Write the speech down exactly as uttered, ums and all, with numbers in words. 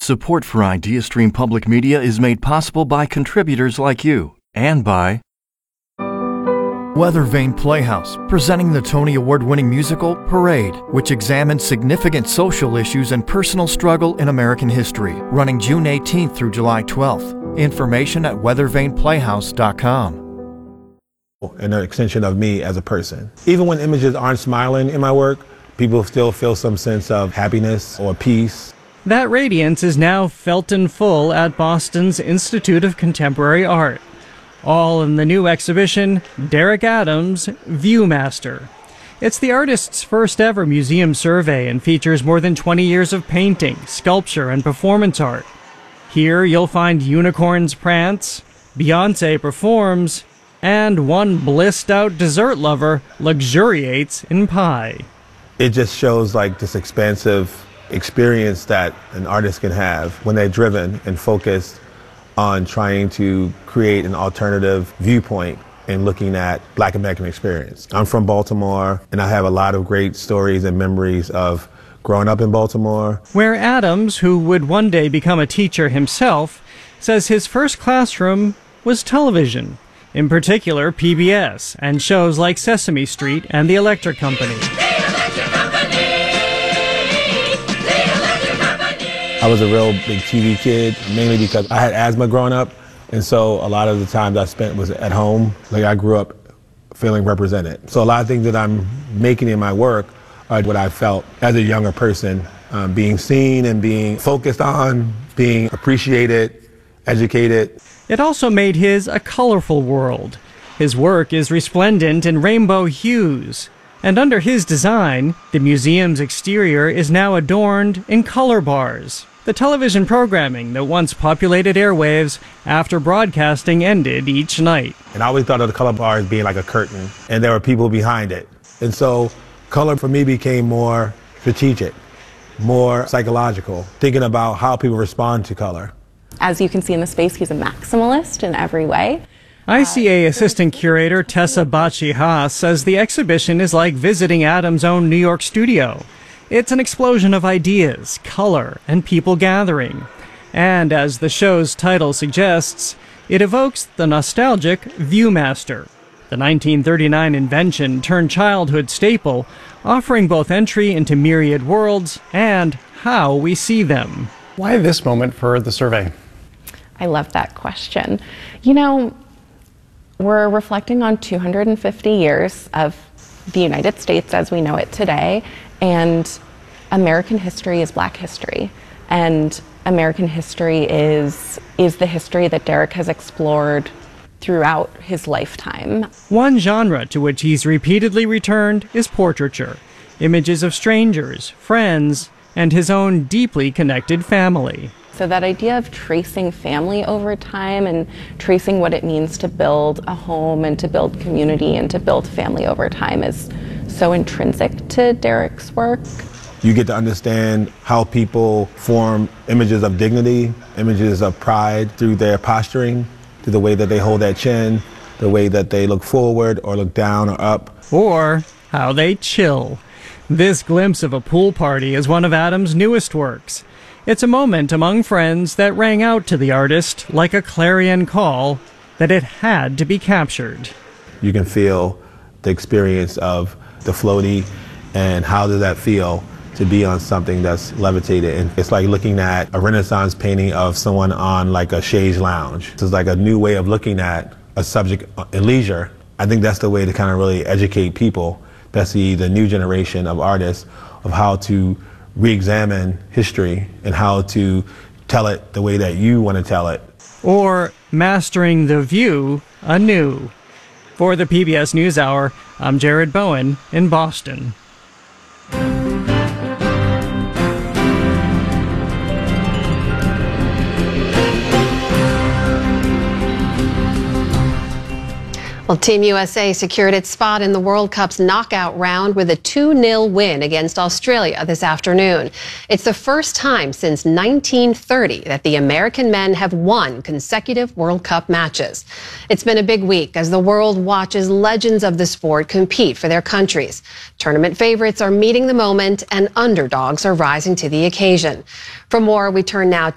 Support for IdeaStream Public Media is made possible by contributors like you and by Weathervane Playhouse, presenting the Tony Award-winning musical Parade, which examines significant social issues and personal struggle in American history, running June eighteenth through July twelfth. Information at weathervane playhouse dot com. And an extension of me as a person. Even when images aren't smiling in my work, people still feel some sense of happiness or peace. That radiance is now felt in full at Boston's Institute of Contemporary Art. All in the new exhibition, Derek Adams, Viewmaster. It's the artist's first ever museum survey and features more than twenty years of painting, sculpture, and performance art. Here you'll find unicorns prance, Beyoncé performs, and one blissed out dessert lover luxuriates in pie. It just shows like this expansive experience that an artist can have when they're driven and focused on trying to create an alternative viewpoint and looking at Black American experience. I'm from Baltimore, and I have a lot of great stories and memories of growing up in Baltimore. Where Adams, who would one day become a teacher himself, says his first classroom was television, in particular P B S, and shows like Sesame Street and The Electric Company. I was a real big T V kid, mainly because I had asthma growing up, and so a lot of the times I spent was at home. Like I grew up feeling represented. So a lot of things that I'm making in my work are what I felt as a younger person, um, being seen and being focused on, being appreciated, educated. It also made his a colorful world. His work is resplendent in rainbow hues. And under his design, the museum's exterior is now adorned in color bars, the television programming that once populated airwaves after broadcasting ended each night. And I always thought of the color bar as being like a curtain, and there were people behind it. And so color for me became more strategic, more psychological, thinking about how people respond to color. As you can see in the space, he's a maximalist in every way. I C A Assistant Curator Tessa Bachi-Haas says the exhibition is like visiting Adams' own New York studio. It's an explosion of ideas, color, and people gathering. And as the show's title suggests, it evokes the nostalgic Viewmaster, the nineteen thirty-nine invention turned childhood staple, offering both entry into myriad worlds and how we see them. Why this moment for the survey? I love that question. You know, we're reflecting on two hundred fifty years of the United States as we know it today, and American history is Black history. And American history is, is the history that Derek has explored throughout his lifetime. One genre to which he's repeatedly returned is portraiture, images of strangers, friends, and his own deeply connected family. So that idea of tracing family over time and tracing what it means to build a home and to build community and to build family over time is so intrinsic to Derek's work. You get to understand how people form images of dignity, images of pride through their posturing, through the way that they hold their chin, the way that they look forward or look down or up. Or how they chill. This glimpse of a pool party is one of Adams' newest works. It's a moment among friends that rang out to the artist like a clarion call that it had to be captured. You can feel the experience of the floaty and how does that feel to be on something that's levitated. And it's like looking at a Renaissance painting of someone on like a chaise lounge. It's like a new way of looking at a subject in leisure. I think that's the way to kind of really educate people, especially the new generation of artists, of how to re-examine history and how to tell it the way that you want to tell it. Or mastering the view anew. For the P B S NewsHour, I'm Jared Bowen in Boston. Well, Team U S A secured its spot in the World Cup's knockout round with a two nil win against Australia this afternoon. It's the first time since nineteen thirty that the American men have won consecutive World Cup matches. It's been a big week as the world watches legends of the sport compete for their countries. Tournament favorites are meeting the moment and underdogs are rising to the occasion. For more, we turn now to